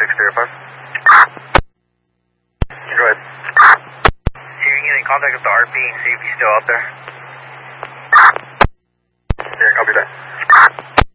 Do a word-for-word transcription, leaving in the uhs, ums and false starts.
six zero five. Go ahead. See if you can get in contact with the R P and see if he's still out there.